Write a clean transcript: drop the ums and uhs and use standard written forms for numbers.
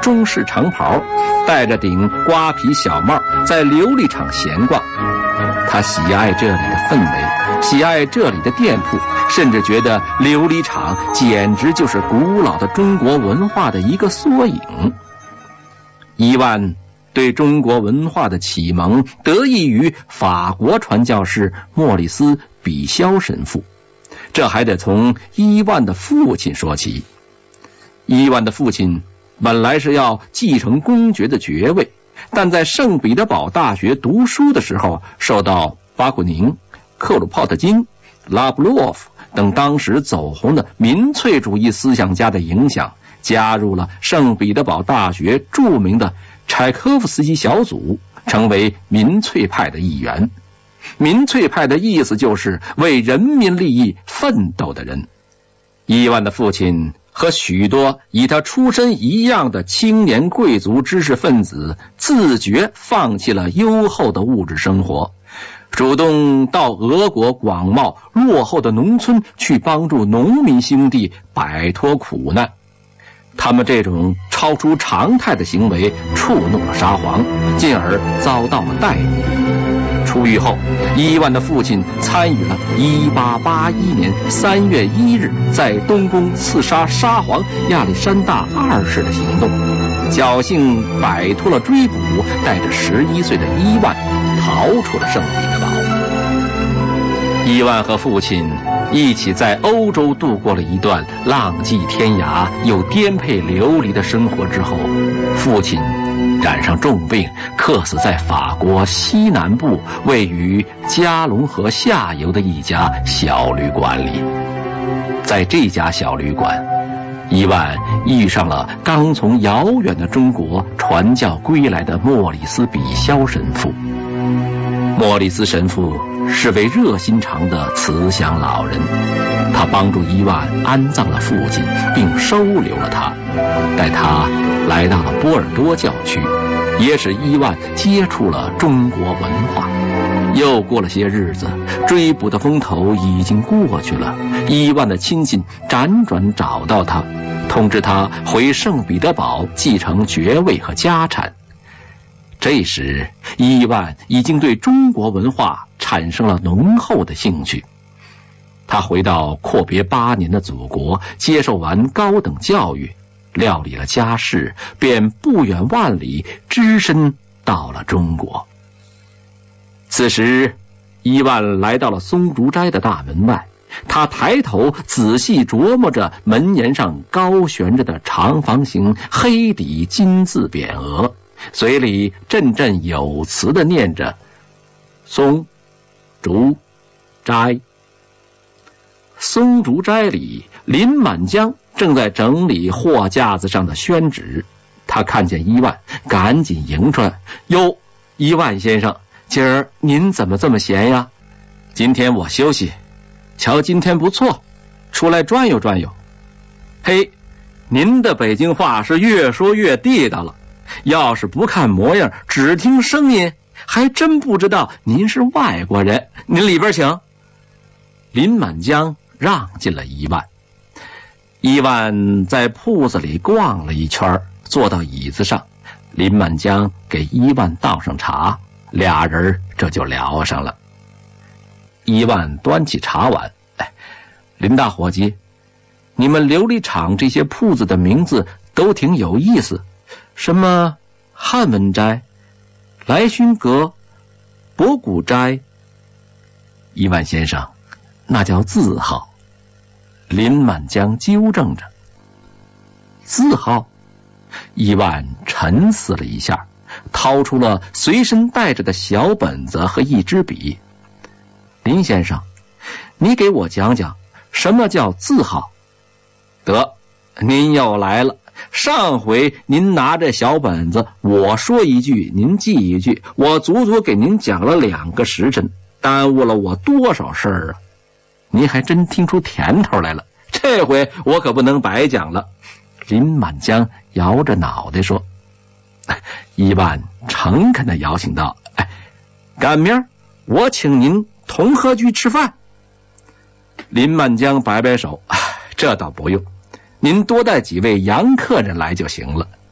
中式长袍，戴着顶瓜皮小帽，在琉璃厂闲逛。他喜爱这里的氛围，喜爱这里的店铺，甚至觉得琉璃厂简直就是古老的中国文化的一个缩影。伊万对中国文化的启蒙得益于法国传教士莫里斯·比肖神父，这还得从伊万的父亲说起。伊万的父亲本来是要继承公爵的爵位，但在圣彼得堡大学读书的时候，受到巴库宁、克鲁泡特金、拉布洛夫等当时走红的民粹主义思想家的影响，加入了圣彼得堡大学著名的柴可夫斯基小组，成为民粹派的一员。民粹派的意思就是为人民利益奋斗的人。伊万的父亲和许多与他出身一样的青年贵族知识分子自觉放弃了优厚的物质生活，主动到俄国广袤落后的农村去帮助农民兄弟摆脱苦难。他们这种超出常态的行为触怒了沙皇，进而遭到了逮捕。出狱后，伊万的父亲参与了1881年3月1日在东宫刺杀沙皇亚历山大2世的行动，侥幸摆脱了追捕，带着11岁的伊万逃出了圣彼得堡。伊万和父亲一起在欧洲度过了一段浪迹天涯又颠沛流离的生活之后，父亲染上重病，客死在法国西南部位于加龙河下游的一家小旅馆里。在这家小旅馆，伊万遇上了刚从遥远的中国传教归来的莫里斯·比肖神父。莫里斯神父是位热心肠的慈祥老人，他帮助伊万安葬了父亲，并收留了他，带他来到了波尔多教区，也使伊万接触了中国文化。又过了些日子，追捕的风头已经过去了，伊万的亲戚辗转找到他，通知他回圣彼得堡继承爵位和家产。这时，伊万已经对中国文化产生了浓厚的兴趣。他回到阔别8年的祖国，接受完高等教育，料理了家事，便不远万里只身到了中国。此时，伊万来到了松竹斋的大门外，他抬头仔细琢磨着门檐上高悬着的长方形黑底金字匾额，嘴里振振有词地念着松竹斋。松竹斋里，林满江正在整理货架子上的宣纸，他看见伊万，赶紧迎出来：“哟，伊万先生，今儿您怎么这么闲呀？”“今天我休息，瞧今天不错，出来转悠转悠。”“嘿，您的北京话是越说越地道了，要是不看模样，只听声音，还真不知道您是外国人。您里边请。”林满江让进了伊万。伊万在铺子里逛了一圈，坐到椅子上，林满江给伊万倒上茶，俩人这就聊上了。伊万端起茶碗：“林大伙计，你们琉璃厂这些铺子的名字都挺有意思，什么汉文斋、来勋阁、博古斋。”“伊万先生，那叫字号。”林满江纠正着。“字号？”伊万沉思了一下，掏出了随身带着的小本子和一支笔。“林先生，你给我讲讲什么叫字号？”“得，您又来了。上回您拿着小本子，我说一句您记一句，我足足给您讲了2个时辰，耽误了我多少事儿啊！您还真听出甜头来了，这回我可不能白讲了。”林满江摇着脑袋说。伊万诚恳地邀请道：“赶明儿我请您同和居吃饭。”林满江摆摆手：“这倒不用，您多带几位洋客人来就行了。”